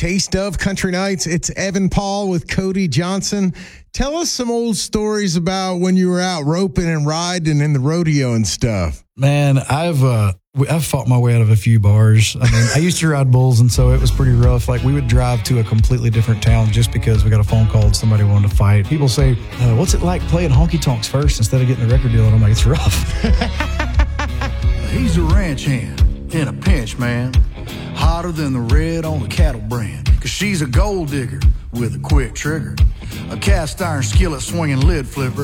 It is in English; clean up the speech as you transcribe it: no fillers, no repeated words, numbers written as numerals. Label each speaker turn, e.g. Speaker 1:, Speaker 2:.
Speaker 1: Taste of Country Nights. It's Evan Paul with Cody Johnson. Tell us some old stories about when you were out roping and riding in the rodeo and stuff.
Speaker 2: Man, I've fought my way out of a few bars. I mean, I used to ride bulls, and so it was pretty rough. Like, we would drive to a completely different town just because we got a phone call and somebody wanted to fight. People say, what's it like playing honky tonks first instead of getting a record deal? And I'm like, it's rough.
Speaker 3: He's a ranch hand in a pinch, man. Hotter than the red on the cattle brand. 'Cause she's a gold digger with a quick trigger. A cast iron skillet swinging lid flipper.